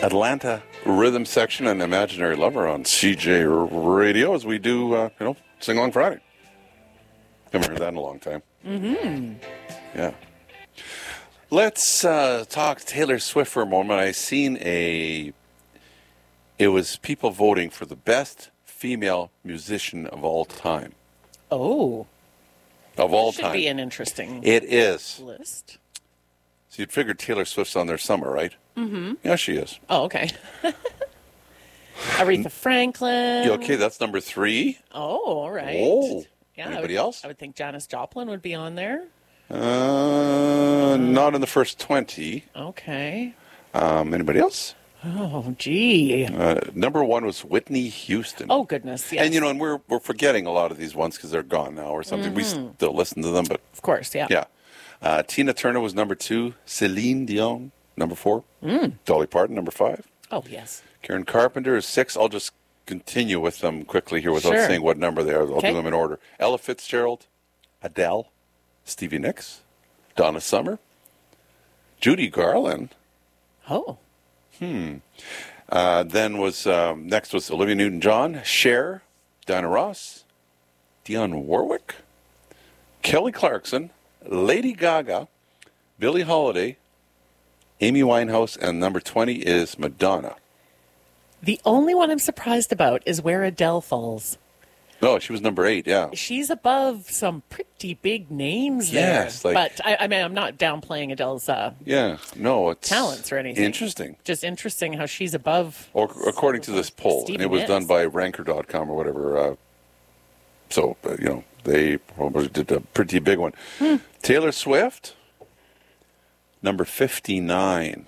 Atlanta Rhythm Section and Imaginary Lover on CJ Radio as we do, Sing Along Friday. Haven't heard that in a long time. Mm-hmm. Yeah. Let's talk Taylor Swift for a moment. I seen it was people voting for the best female musician of all time. Oh. Of all Should time. be an interesting It is. list. So you'd figure Taylor Swift's on there somewhere, right? Mm-hmm. Yeah, she is. Oh, okay. Aretha Franklin. Yeah, okay, that's number 3. Oh, all right. Oh. Yeah, Anybody else? I would think Janis Joplin would be on there. Not in the first 20. Okay. Anybody else? Oh, gee. Number 1 was Whitney Houston. Oh, goodness, yes. And, and we're forgetting a lot of these ones because they're gone now or something. We still listen to them, but... Of course, yeah. Yeah. Tina Turner was number 2. Celine Dion, number 4. Dolly Parton, number 5. Oh, yes. Karen Carpenter is 6. I'll just continue with them quickly here without Sure. saying what number they are. I'll Okay. do them in order. Ella Fitzgerald, Adele, Stevie Nicks, Donna Summer, Judy Garland. Oh. Then next was Olivia Newton-John, Cher, Diana Ross, Dionne Warwick, Kelly Clarkson, Lady Gaga, Billie Holiday, Amy Winehouse, and number 20 is Madonna. The only one I'm surprised about is where Adele falls. Oh, she was number 8, yeah. She's above some pretty big names there. Yes, but I mean, I'm not downplaying Adele's Yeah, no, it's talents or anything. interesting. Just interesting how she's above. Or according to this poll, Stevie and it was Nicks. done by Ranker.com or whatever. They probably did a pretty big one. Taylor Swift, number 59.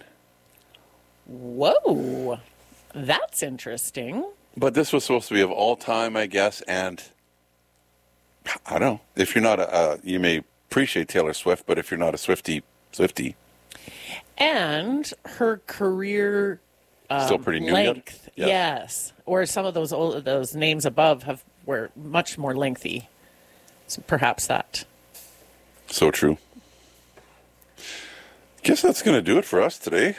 Whoa. That's interesting. But this was supposed to be of all time, I guess, and I don't know. If you're not you may appreciate Taylor Swift, but if you're not a Swiftie. And her career Still pretty new yet? length. Yes. Or some of those names above were much more lengthy. So perhaps that. So true. Guess that's going to do it for us today.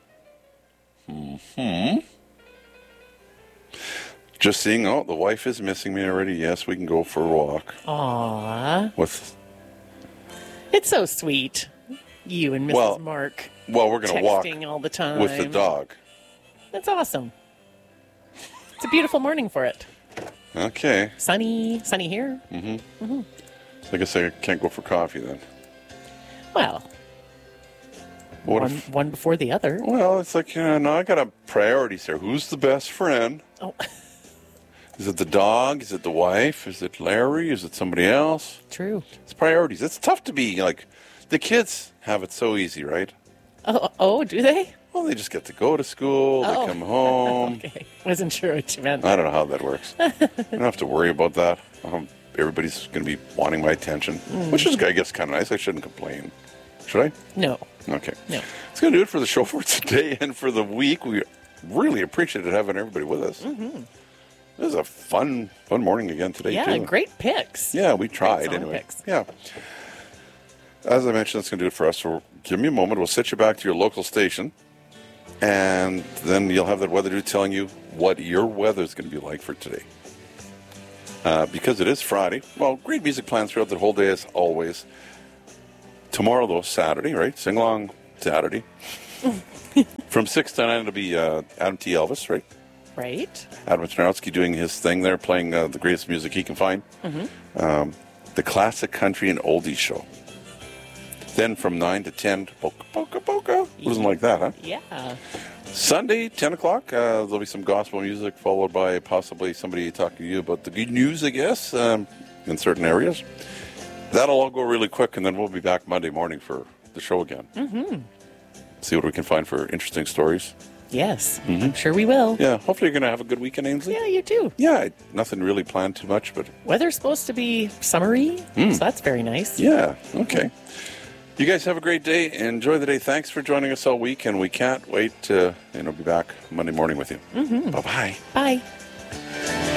Just seeing, the wife is missing me already. Yes, we can go for a walk. Aww. With, It's so sweet. You and Mrs. Mark we're going to walk texting all the time. with the dog. That's awesome. It's a beautiful morning for it. Okay. Sunny here. So I guess I can't go for coffee then. Well, one before the other. Well, it's like, no, I got a priorities here. Who's the best friend? Oh, Is it the dog? Is it the wife? Is it Larry? Is it somebody else? true. It's priorities. It's tough to be like, the kids have it so easy, right? Oh, do they? Well, they just get to go to school, they come home. Okay. Wasn't sure what you meant. I don't know how that works. I don't have to worry about that. Everybody's going to be wanting my attention, which is, I guess, kind of nice. I shouldn't complain. Should I? No. Okay. No. It's going to do it for the show for today and for the week. We really appreciated having everybody with us. It was a fun morning again today, too. Yeah, great picks. Yeah, we tried song anyway. picks. Yeah. As I mentioned, that's going to do it for us. So give me a moment. We'll set you back to your local station. And then you'll have that weather dude telling you what your weather is going to be like for today. Because it is Friday. Well, great music planned throughout the whole day as always. Tomorrow, though, Saturday, right? Sing along Saturday. From 6 to 9, it'll be Adam T. Elvis, right? Right. Adam Tarnowski doing his thing there, playing the greatest music he can find. The Classic Country and Oldies Show. Then from 9 to 10, polka, polka, polka. Wasn't like that, huh? Yeah. Sunday, 10 o'clock, there'll be some gospel music, followed by possibly somebody talking to you about the good news, I guess, in certain areas. That'll all go really quick, and then we'll be back Monday morning for the show again. See what we can find for interesting stories. Yes. I'm sure we will. Yeah, hopefully you're going to have a good weekend, Ainsley. Yeah, you too. Yeah, nothing really planned too much, but... Weather's supposed to be summery, so that's very nice. Yeah, okay. You guys have a great day. Enjoy the day. Thanks for joining us all week, and we can't wait to be back Monday morning with you. Bye-bye. Bye.